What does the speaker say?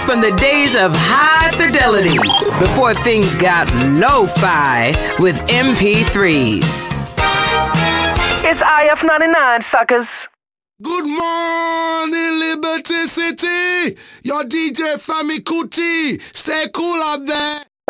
from the days of high fidelity before things got lo-fi with MP3s. It's IF99, suckers. Good morning, Liberty City. Your DJ Fami Kuti. Stay cool up there.